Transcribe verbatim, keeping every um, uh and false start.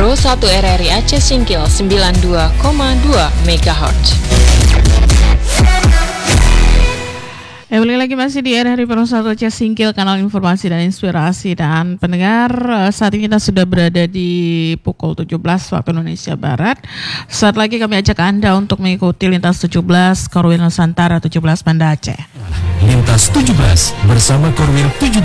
Pro satu R R I Aceh Singkil sembilan puluh dua koma dua megahertz. Ya, balik lagi masih di R R I Pro satu Aceh Singkil, kanal informasi dan inspirasi. Dan pendengar, saat ini kita sudah berada di pukul tujuh belas waktu Indonesia Barat. Saat lagi kami ajak Anda untuk mengikuti Lintas tujuh belas Korwil Nusantara tujuh belas Banda Aceh. Lintas tujuh belas bersama Korwil tujuh belas